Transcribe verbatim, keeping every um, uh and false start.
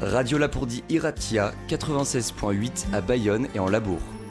Radio Lapourdie Iratia quatre-vingt-seize point huit à Bayonne et en Labourd.